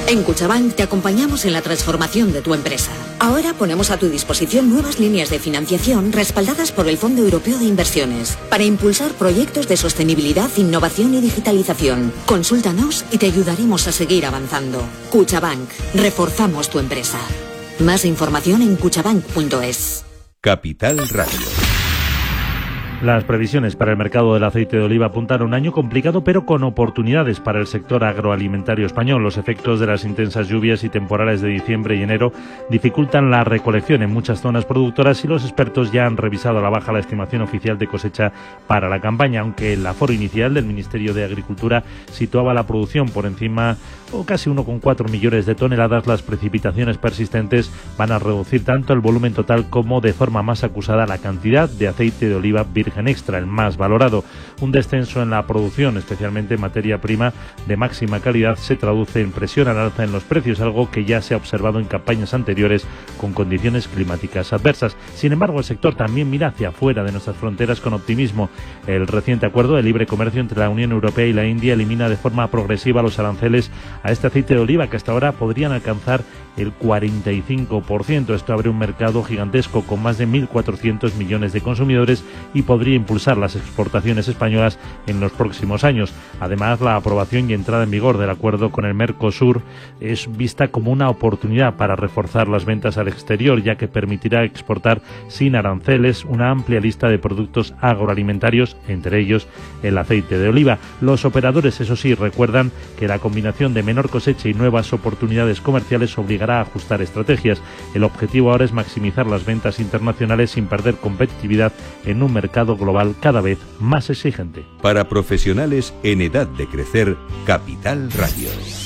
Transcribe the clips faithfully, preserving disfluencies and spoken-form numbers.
En Cuchabank te acompañamos en la transformación de tu empresa. Ahora ponemos a tu disposición nuevas líneas de financiación respaldadas por el Fondo Europeo de Inversiones para impulsar proyectos de sostenibilidad, innovación y digitalización. Consúltanos y te ayudaremos a seguir avanzando. Cuchabank. Reforzamos tu empresa. Más información en cuchabank punto es. Capital Radio. Las previsiones para el mercado del aceite de oliva apuntan a un año complicado, pero con oportunidades para el sector agroalimentario español. Los efectos de las intensas lluvias y temporales de diciembre y enero dificultan la recolección en muchas zonas productoras y los expertos ya han revisado a la baja la estimación oficial de cosecha para la campaña, aunque el aforo inicial del Ministerio de Agricultura situaba la producción por encima o casi uno coma cuatro millones de toneladas. Las precipitaciones persistentes van a reducir tanto el volumen total como, de forma más acusada, la cantidad de aceite de oliva virgen extra, el más valorado. Un descenso en la producción, especialmente en materia prima de máxima calidad, se traduce en presión al alza en los precios, algo que ya se ha observado en campañas anteriores con condiciones climáticas adversas. Sin embargo, el sector también mira hacia afuera de nuestras fronteras con optimismo. El reciente acuerdo de libre comercio entre la Unión Europea y la India elimina de forma progresiva los aranceles a este aceite de oliva, que hasta ahora podrían alcanzar el cuarenta y cinco por ciento. Esto abre un mercado gigantesco con más de mil cuatrocientos millones de consumidores y podría impulsar las exportaciones españolas en los próximos años. Además, la aprobación y entrada en vigor del acuerdo con el Mercosur es vista como una oportunidad para reforzar las ventas al exterior, ya que permitirá exportar sin aranceles una amplia lista de productos agroalimentarios, entre ellos el aceite de oliva. Los operadores, eso sí, recuerdan que la combinación de menor cosecha y nuevas oportunidades comerciales obligará a ajustar estrategias. El objetivo ahora es maximizar las ventas internacionales sin perder competitividad en un mercado global cada vez más exigente. Para profesionales en edad de crecer, Capital Radio.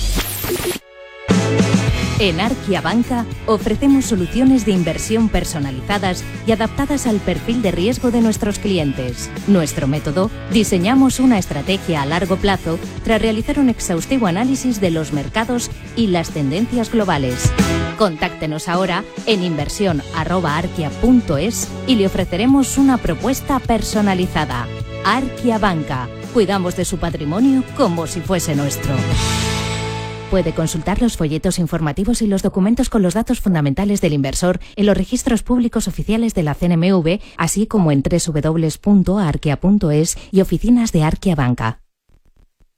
En Arquia Banca ofrecemos soluciones de inversión personalizadas y adaptadas al perfil de riesgo de nuestros clientes. Nuestro método: diseñamos una estrategia a largo plazo tras realizar un exhaustivo análisis de los mercados y las tendencias globales. Contáctenos ahora en inversión arroba arquia punto es y le ofreceremos una propuesta personalizada. Arquia Banca. Cuidamos de su patrimonio como si fuese nuestro. Puede consultar los folletos informativos y los documentos con los datos fundamentales del inversor en los registros públicos oficiales de la C N M V, así como en doble u doble u doble u punto arquia punto es y oficinas de Arquia Banca.